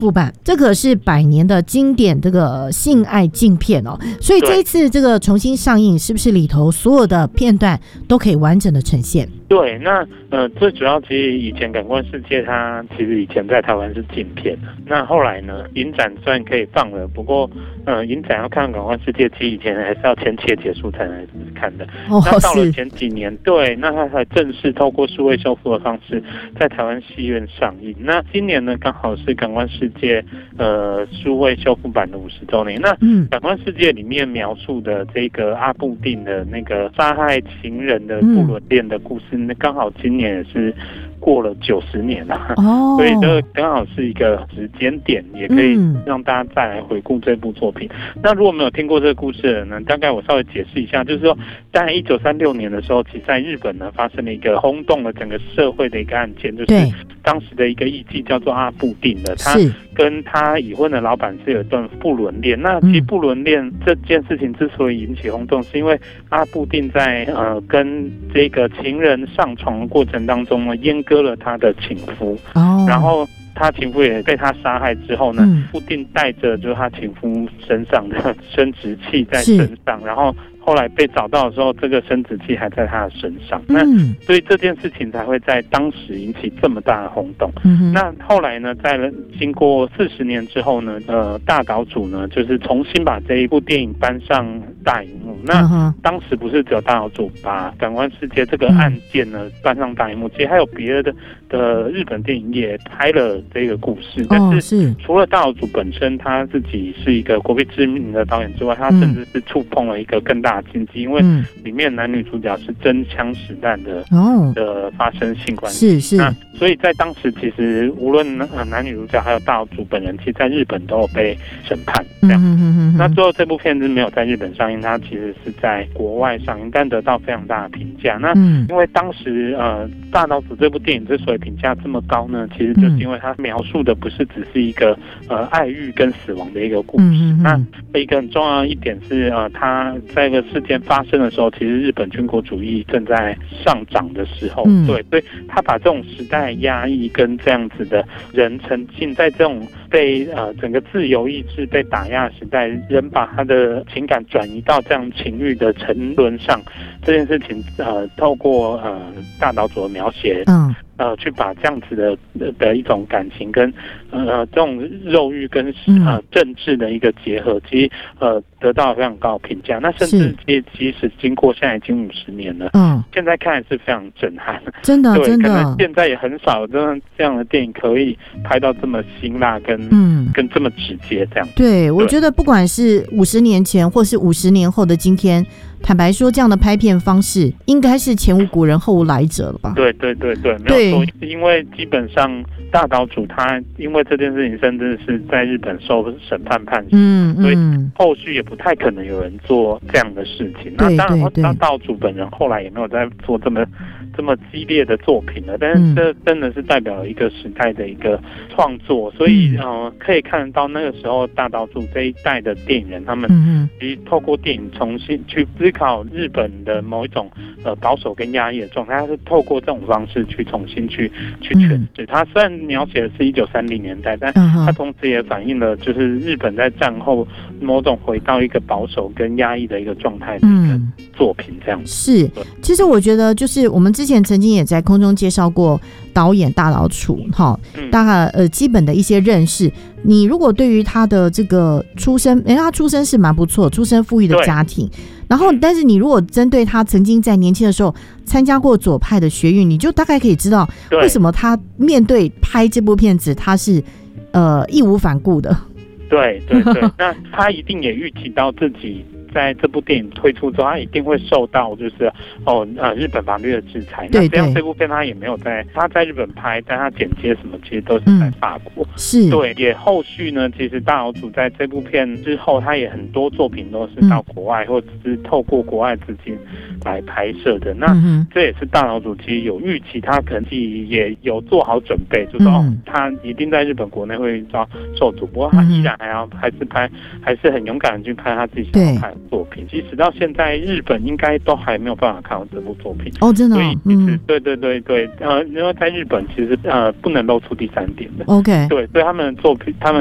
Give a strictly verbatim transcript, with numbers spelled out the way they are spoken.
复版，这个是百年的经典这个性爱禁片哦，所以这一次这个重新上映，是不是里头所有的片段都可以完整的呈现？ 对，那呃最主要其实以前《感官世界》它其实以前在台湾是禁片的，那后来呢影展虽然可以放了，不过呃影展要看《感官世界》，其实以前还是要签切结束才能看的。哦，那到了前几年，对，那它才正式透过数位修复的方式在台湾戏院上映。那今年呢刚好是《感官世界》呃数位修复版的五十周年。那《感官世界》里面描述的这个阿布定的那个杀害情人的不伦恋的故事，那刚好今年也是过了九十年了，哦，所以这刚好是一个时间点，也可以让大家再来回顾这部作品。嗯、那如果没有听过这个故事的人呢，大概我稍微解释一下，就是说，在一九三六年的时候，其实在日本呢发生了一个轰动了整个社会的一个案件，就是当时的一个艺妓叫做阿布定的，他跟他已婚的老板是有一段不伦恋。那其实不伦恋这件事情之所以引起轰动，是因为阿布定在呃跟这个情人上床的过程当中呢，阉割了他的情夫，哦，然后他情夫也被他杀害之后呢，布定带着就是他情夫身上的生殖器在身上，然后后来被找到的时候，这个生殖器还在他的身上，那所以这件事情才会在当时引起这么大的轰动。嗯、那后来呢，在经过四十年之后呢，呃，大岛渚呢就是重新把这一部电影搬上大荧幕。那当时不是只有大岛渚把《感官世界》这个案件呢搬上大荧幕，其实还有别的的日本电影也拍了这个故事。但是除了大岛渚本身他自己是一个国际知名的导演之外，他甚至是触碰了一个更大的禁忌，因为里面男女主角是真枪实弹的、哦、的发生性关系，是是。那所以在当时，其实无论男女主角还有大岛渚本人，其实在日本都有被审判。这样，嗯嗯嗯、那最后这部片子没有在日本上映，它其实是在国外上映，但得到非常大的评价。那因为当时呃大岛渚这部电影之所以评价这么高呢，其实就是因为它描述的不是只是一个呃爱欲跟死亡的一个故事。嗯、那一个很重要的一点是呃，它在这个事件发生的时候，其实日本军国主义正在上涨的时候，嗯、对，所以他把这种时代压抑跟这样子的人沉浸在这种被呃整个自由意志被打压的时代，人把他的情感转移到这样情欲的沉沦上，这件事情呃透过呃大岛渚的描写，嗯。呃，去把这样子的的一种感情跟呃这种肉欲跟呃政治的一个结合，其实呃得到非常高的评价。那甚至其即使经过现在已经五十年了，嗯，现在看来是非常震撼， 真的， 对， 真的， 可能现在也很少这样这样的电影可以拍到这么辛辣跟嗯跟这么直接这样。 对，我觉得不管是五十年前或是五十年后的今天，坦白说，这样的拍片方式应该是前无古人后无来者了吧？ 对对对对，没有错。因为基本上大岛渚他因为这件事情，甚至是在日本受审判判刑，嗯嗯，所以后续也不太可能有人做这样的事情。那当然，大岛渚本人后来也没有在做这么这么激烈的作品了，但是这真的是代表了一个时代的一个创作，所以呃可以看得到那个时候大岛渚这一代的电影人，他们其实透过电影重新去思考日本的某一种呃保守跟压抑的状态，他是透过这种方式去重新去去诠释。他虽然描写的是一九三零年代，但他同时也反映了就是日本在战后某种回到一个保守跟压抑的一个状态的一个作品，这样子。 是，其实我觉得就是我们之前曾经也在空中介绍过导演大岛渚哈，大概呃基本的一些认识。你如果对于他的这个出身，因为他出身是蛮不错，出身富裕的家庭，然后但是你如果针对他曾经在年轻的时候参加过左派的学运，你就大概可以知道为什么他面对拍这部片子他是呃义无反顾的。 对对对，那他一定也预期到自己在这部电影推出之后，他一定会受到就是哦呃日本法律的制裁。那这样这部片他也没有在他在日本拍，但他剪接什么其实都是在法国。嗯、是，对，也后续呢，其实大岛渚在这部片之后，他也很多作品都是到国外、嗯、或者是透过国外资金来拍摄的。那、嗯、这也是大岛渚其实有预期，他可能也有做好准备，就是说、嗯哦、他一定在日本国内会遭受阻，不过他依然还要还是拍，还是很勇敢的去拍他自己想要拍的作品。即使到现在，日本应该都还没有办法看到这部作品。 哦，真的、哦， 所以其实、嗯、对对对对，呃，因为在日本其实呃不能露出第三点的。 OK， 对，所以他们的作品，他们。